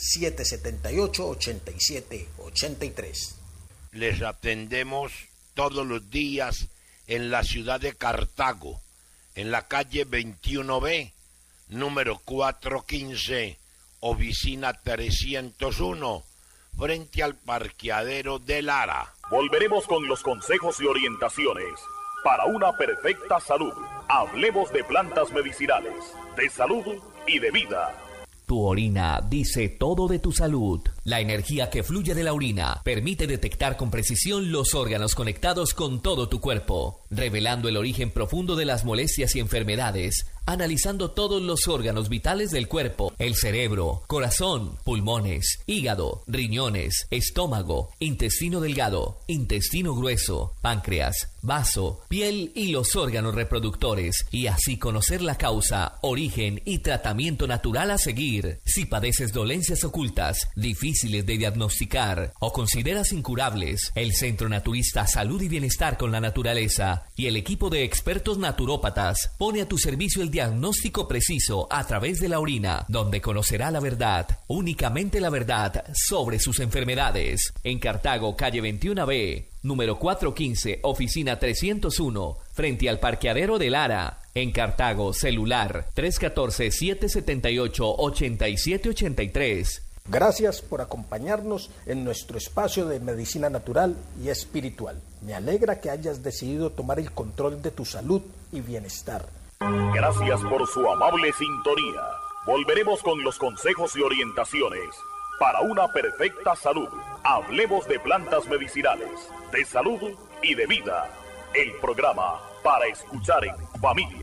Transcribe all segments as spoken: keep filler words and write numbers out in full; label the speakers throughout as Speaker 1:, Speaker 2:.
Speaker 1: siete siete ocho, ocho siete ocho tres.
Speaker 2: Les atendemos todos los días en la ciudad de Cartago, en la calle veintiuno B, número cuatrocientos quince, oficina trescientos uno, frente al parqueadero de Lara.
Speaker 3: Volveremos con los consejos y orientaciones para una perfecta salud. Hablemos de plantas medicinales, de salud y de vida.
Speaker 4: Tu orina dice todo de tu salud. La energía que fluye de la orina permite detectar con precisión los órganos conectados con todo tu cuerpo, revelando el origen profundo de las molestias y enfermedades, analizando todos los órganos vitales del cuerpo: el cerebro, corazón, pulmones, hígado, riñones, estómago, intestino delgado, intestino grueso, páncreas, vaso, piel y los órganos reproductores, y así conocer la causa, origen y tratamiento natural a seguir. Si padeces dolencias ocultas, difíciles de diagnosticar o consideras incurables, el Centro Naturista Salud y Bienestar con la Naturaleza y el equipo de expertos naturópatas pone a tu servicio el diagnóstico preciso a través de la orina, donde conocerá la verdad, únicamente la verdad, sobre sus enfermedades. En Cartago, calle veintiuno B, número cuatrocientos quince, oficina trescientos uno, frente al parqueadero de Lara. En Cartago, celular tres uno cuatro, siete siete ocho, ocho siete ocho tres.
Speaker 1: Gracias por acompañarnos en nuestro espacio de medicina natural y espiritual. Me alegra que hayas decidido tomar el control de tu salud y bienestar.
Speaker 3: Gracias por su amable sintonía. Volveremos con los consejos y orientaciones para una perfecta salud. Hablemos de plantas medicinales, de salud y de vida. El programa para escuchar en familia.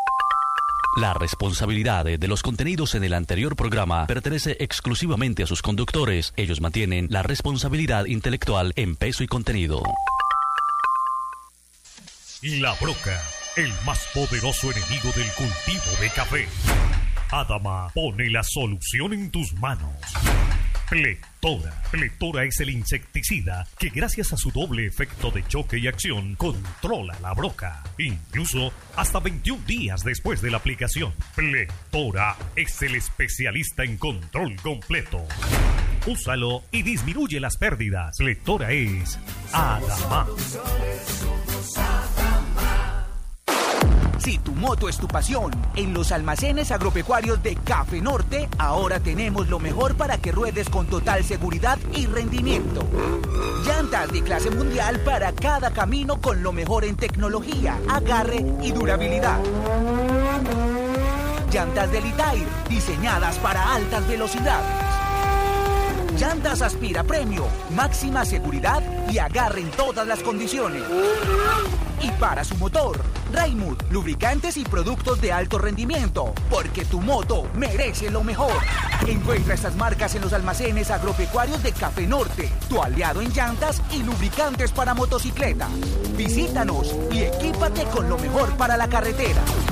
Speaker 5: La responsabilidad de los contenidos en el anterior programa pertenece exclusivamente a sus conductores. Ellos mantienen la responsabilidad intelectual en peso y contenido.
Speaker 6: La broca, el más poderoso enemigo del cultivo de café. Adama pone la solución en tus manos. Plectora. Plectora es el insecticida que, gracias a su doble efecto de choque y acción, controla la broca, incluso hasta veintiún días después de la aplicación. Plectora es el especialista en control completo. Úsalo y disminuye las pérdidas. Plectora es Adama.
Speaker 7: Si tu moto es tu pasión, en los almacenes agropecuarios de Café Norte, ahora tenemos lo mejor para que ruedes con total seguridad y rendimiento. Llantas de clase mundial para cada camino con lo mejor en tecnología, agarre y durabilidad. Llantas de Litair, diseñadas para altas velocidades. Llantas Aspira Premio, máxima seguridad y agarre en todas las condiciones. Y para su motor, Raymond, lubricantes y productos de alto rendimiento, porque tu moto merece lo mejor. Encuentra estas marcas en los almacenes agropecuarios de Café Norte, tu aliado en llantas y lubricantes para motocicleta. Visítanos y equípate con lo mejor para la carretera.